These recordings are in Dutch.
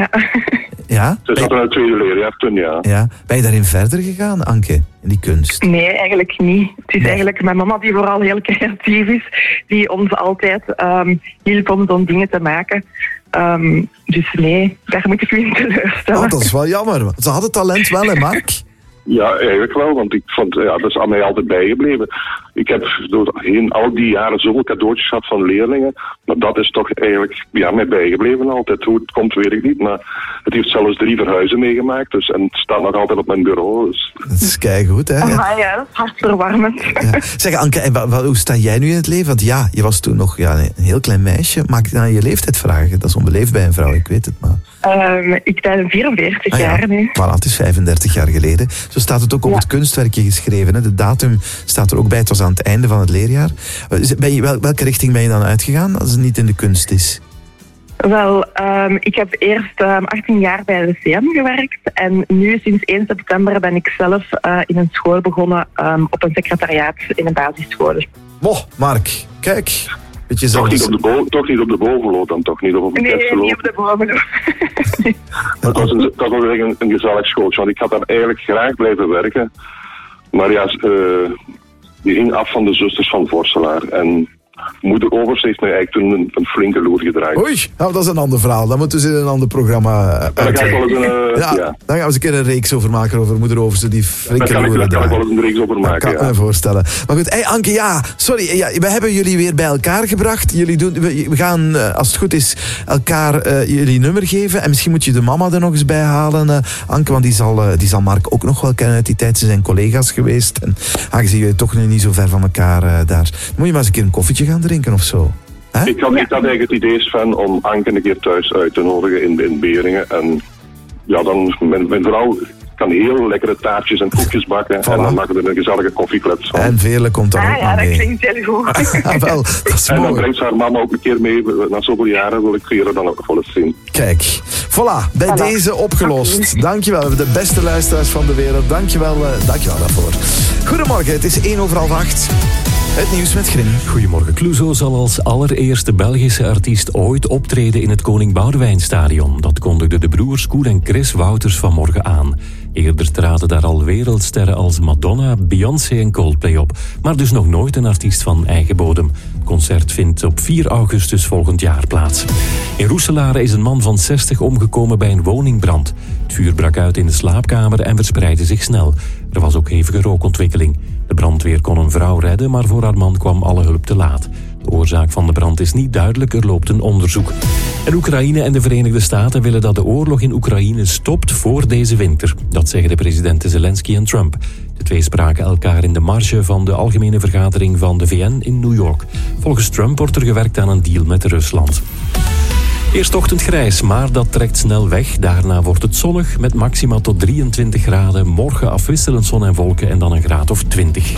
Ja? Ze zat in het tweede leerjaar toen, ja. Ja. Ben je daarin verder gegaan, Anke, in die kunst? Nee, eigenlijk niet. Het is eigenlijk mijn mama die vooral heel creatief is, die ons altijd hielp om zo'n dingen te maken. Dus nee, daar moet ik u in teleurstellen. Oh, dat is wel jammer. Ze hadden talent wel, hè, Mark? Ja, eigenlijk wel, want ik vond, dat is aan mij altijd bijgebleven. Ik heb doorheen al die jaren zoveel cadeautjes gehad van leerlingen, maar dat is toch eigenlijk mij bijgebleven altijd. Hoe het komt, weet ik niet, maar het heeft zelfs 3 verhuizen meegemaakt, dus, en het staat nog altijd op mijn bureau. Dus. Dat is keigoed, hè? Ja, dat is hartverwarmend. Ja. Zeg, Anke, en hoe sta jij nu in het leven? Want ja, je was toen nog een heel klein meisje. Mag ik dan je leeftijd vragen? Dat is onbeleefd bij een vrouw, ik weet het, maar... Ik ben 44 jaar nu. Voilà, het is 35 jaar geleden. Zo staat het ook op het kunstwerkje geschreven. Hè? De datum staat er ook bij. Het was aan het einde van het leerjaar. Welke richting ben je dan uitgegaan als het niet in de kunst is? Wel, ik heb eerst 18 jaar bij de CM gewerkt. En nu, sinds 1 september, ben ik zelf in een school begonnen. Op een secretariaat in een basisschool. Mark, kijk... Toch niet op de bovenloop dan, toch niet op de kerstverloop? Nee, niet op de bovenloop. Dat was een gezellig schooltje, want ik had daar eigenlijk graag blijven werken. Maar ja, die ging af van de zusters van Vorselaar. En moeder Overs heeft mij eigenlijk toen een flinke loer gedraaid. Oei, nou, dat is een ander verhaal. Dat moeten we in een ander programma dan ga ik wel eens Daar gaan we eens een keer een reeks over maken, over moeder Overs die flinke loer draaien. Daar kan ik wel eens een reeks over maken, Dat kan ik me voorstellen. Maar goed, Anke, sorry, we hebben jullie weer bij elkaar gebracht. We gaan, als het goed is, elkaar jullie nummer geven. En misschien moet je de mama er nog eens bij halen, Anke, want die zal Mark ook nog wel kennen uit die tijd. Ze zijn collega's geweest. En aangezien jullie toch nu niet zo ver van elkaar daar... Moet je maar eens een keer een koffietje gaan drinken of zo. Ik had eigenlijk het idee van om Anke een keer thuis uit te nodigen in Beringen. En ja, dan mijn vrouw kan heel lekkere taartjes en koekjes bakken. Voilà. En dan maken we er een gezellige koffieklets van. En Veerle komt daar ook mee. mee. Dat klinkt heel goed. Wel, dat is en mooi. dan brengt ze haar mama ook een keer mee. Na zoveel jaren wil ik Veerle dan ook nog wel eens zien. Kijk, voilà, bij deze opgelost. Dankjewel, we hebben de beste luisteraars van de wereld. Dankjewel daarvoor. Goedemorgen, het is 7:01. Het nieuws met Grim. Goedemorgen. Clouseau zal als allereerste Belgische artiest ooit optreden in het Koning Boudewijnstadion. Dat kondigden de broers Koen en Chris Wouters vanmorgen aan. Eerder traden daar al wereldsterren als Madonna, Beyoncé en Coldplay op. Maar dus nog nooit een artiest van eigen bodem. Het concert vindt op 4 augustus volgend jaar plaats. In Roeselare is een man van 60 omgekomen bij een woningbrand. Het vuur brak uit in de slaapkamer en verspreidde zich snel. Er was ook hevige rookontwikkeling. De brandweer kon een vrouw redden, maar voor haar man kwam alle hulp te laat. De oorzaak van de brand is niet duidelijk, er loopt een onderzoek. En Oekraïne en de Verenigde Staten willen dat de oorlog in Oekraïne stopt voor deze winter. Dat zeggen de presidenten Zelensky en Trump. De twee spraken elkaar in de marge van de algemene vergadering van de VN in New York. Volgens Trump wordt er gewerkt aan een deal met Rusland. Eerst ochtend grijs, maar dat trekt snel weg. Daarna wordt het zonnig met maxima tot 23 graden. Morgen afwisselend zon en wolken en dan een graad of 20.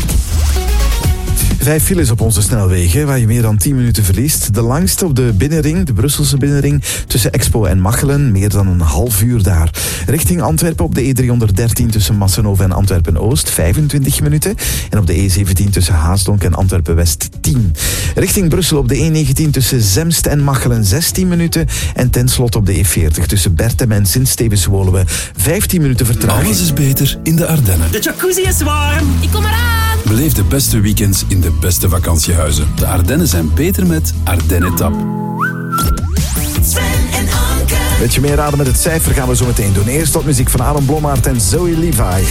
5 files op onze snelwegen, waar je meer dan 10 minuten verliest. De langste op de binnenring, de Brusselse binnenring, tussen Expo en Machelen, meer dan een half uur daar. Richting Antwerpen op de E313 tussen Massenhoven en Antwerpen-Oost, 25 minuten. En op de E17 tussen Haasdonk en Antwerpen-West, 10. Richting Brussel op de E19 tussen Zemst en Machelen, 16 minuten. En tenslotte op de E40 tussen Bertem en Sint-Stevens-Woluwe, 15 minuten vertraging. Alles is beter in de Ardennen. De jacuzzi is warm. Ik kom eraan. Beleef de beste weekends in de beste vakantiehuizen. De Ardennen zijn beter met Ardennetap. Sven en Anke. Weet je meer raden met het cijfer gaan we zo meteen doen. Eerst tot muziek van Aaron Blommaert en Zoe Levi.